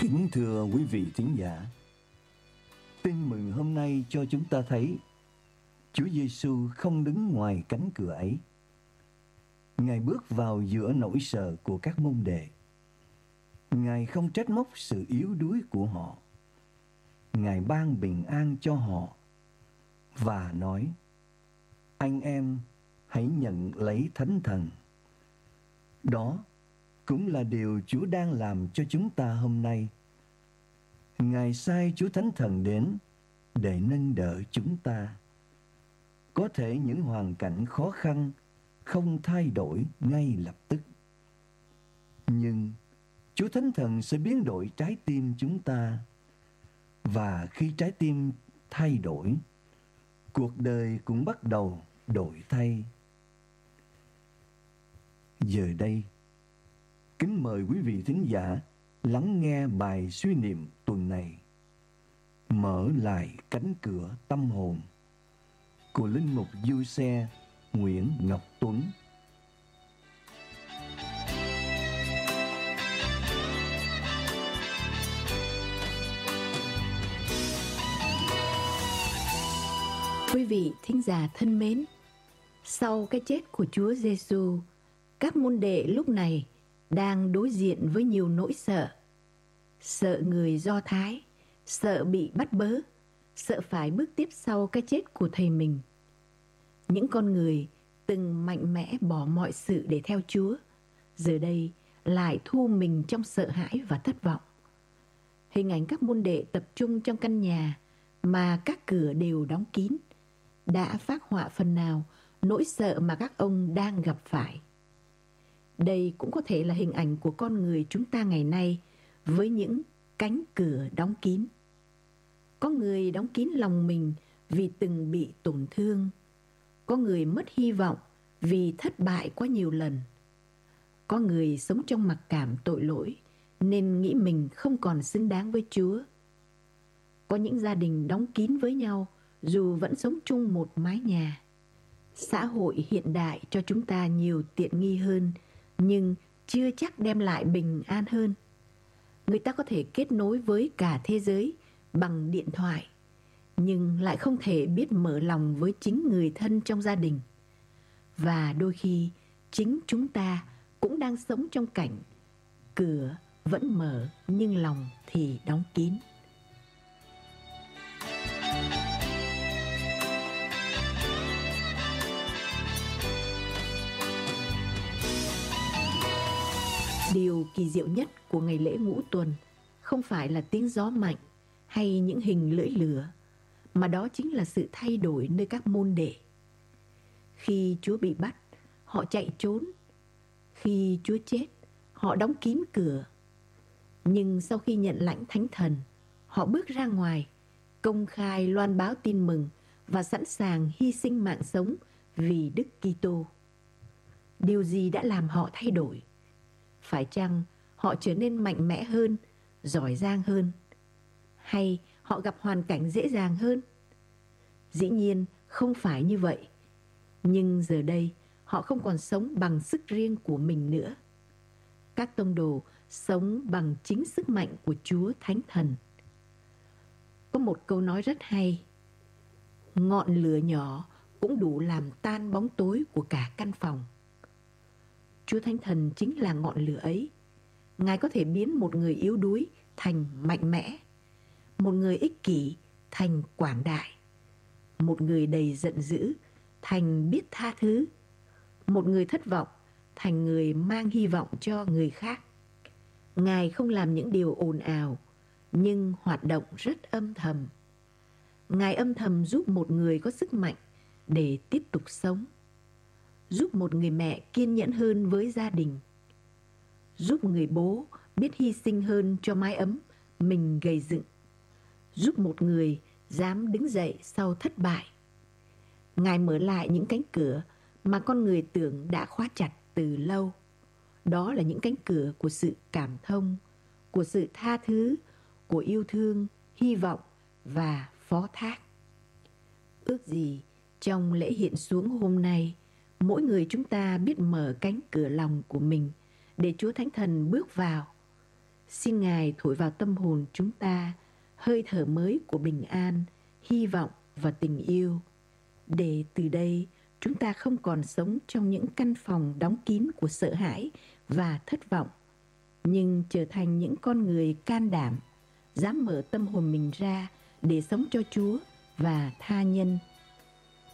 Kính thưa quý vị thính giả, tin mừng hôm nay cho chúng ta thấy Chúa Giêsu không đứng ngoài cánh cửa ấy. Ngài bước vào giữa nỗi sợ của các môn đệ. Ngài không trách móc sự yếu đuối của họ. Ngài ban bình an cho họ và nói: anh em hãy nhận lấy Thánh Thần. Đó cũng là điều Chúa đang làm cho chúng ta hôm nay. Ngài sai Chúa Thánh Thần đến để nâng đỡ chúng ta. Có thể những hoàn cảnh khó khăn không thay đổi ngay lập tức, nhưng Chúa Thánh Thần sẽ biến đổi trái tim chúng ta. Và khi trái tim thay đổi, cuộc đời cũng bắt đầu đổi thay. Giờ đây, kính mời quý vị thính giả lắng nghe bài suy niệm tuần này: Mở lại cánh cửa tâm hồn của linh mục Du Xe Nguyễn Ngọc Tuấn. Quý vị thính giả thân mến, sau cái chết của Chúa Giêsu, các môn đệ lúc này đang đối diện với nhiều nỗi sợ. Sợ người Do Thái, sợ bị bắt bớ, sợ phải bước tiếp sau cái chết của thầy mình. Những con người từng mạnh mẽ bỏ mọi sự để theo Chúa, giờ đây lại thu mình trong sợ hãi và thất vọng. Hình ảnh các môn đệ tập trung trong căn nhà mà các cửa đều đóng kín đã phác họa phần nào nỗi sợ mà các ông đang gặp phải. Đây cũng có thể là hình ảnh của con người chúng ta ngày nay với những cánh cửa đóng kín. Có người đóng kín lòng mình vì từng bị tổn thương. Có người mất hy vọng vì thất bại quá nhiều lần. Có người sống trong mặc cảm tội lỗi nên nghĩ mình không còn xứng đáng với Chúa. Có những gia đình đóng kín với nhau dù vẫn sống chung một mái nhà. Xã hội hiện đại cho chúng ta nhiều tiện nghi hơn, nhưng chưa chắc đem lại bình an hơn. Người ta có thể kết nối với cả thế giới bằng điện thoại, nhưng lại không thể biết mở lòng với chính người thân trong gia đình. Và đôi khi chính chúng ta cũng đang sống trong cảnh cửa vẫn mở nhưng lòng thì đóng kín. Điều kỳ diệu nhất của ngày lễ Ngũ Tuần không phải là tiếng gió mạnh hay những hình lưỡi lửa, mà đó chính là sự thay đổi nơi các môn đệ. Khi Chúa bị bắt, họ chạy trốn. Khi Chúa chết, họ đóng kín cửa. Nhưng sau khi nhận lãnh Thánh Thần, họ bước ra ngoài, công khai loan báo tin mừng và sẵn sàng hy sinh mạng sống vì Đức Kitô. Điều gì đã làm họ thay đổi? Phải chăng họ trở nên mạnh mẽ hơn, giỏi giang hơn? Hay họ gặp hoàn cảnh dễ dàng hơn? Dĩ nhiên không phải như vậy. Nhưng giờ đây họ không còn sống bằng sức riêng của mình nữa. Các tông đồ sống bằng chính sức mạnh của Chúa Thánh Thần. Có một câu nói rất hay: ngọn lửa nhỏ cũng đủ làm tan bóng tối của cả căn phòng. Chúa Thánh Thần chính là ngọn lửa ấy. Ngài có thể biến một người yếu đuối thành mạnh mẽ, một người ích kỷ thành quảng đại, một người đầy giận dữ thành biết tha thứ, một người thất vọng thành người mang hy vọng cho người khác. Ngài không làm những điều ồn ào, nhưng hoạt động rất âm thầm. Ngài âm thầm giúp một người có sức mạnh để tiếp tục sống, giúp một người mẹ kiên nhẫn hơn với gia đình, giúp người bố biết hy sinh hơn cho mái ấm mình gầy dựng, giúp một người dám đứng dậy sau thất bại. Ngài mở lại những cánh cửa mà con người tưởng đã khóa chặt từ lâu. Đó là những cánh cửa của sự cảm thông, của sự tha thứ, của yêu thương, hy vọng và phó thác. Ước gì trong lễ hiện xuống hôm nay, mỗi người chúng ta biết mở cánh cửa lòng của mình để Chúa Thánh Thần bước vào. Xin Ngài thổi vào tâm hồn chúng ta hơi thở mới của bình an, hy vọng và tình yêu, để từ đây chúng ta không còn sống trong những căn phòng đóng kín của sợ hãi và thất vọng, nhưng trở thành những con người can đảm, dám mở tâm hồn mình ra để sống cho Chúa và tha nhân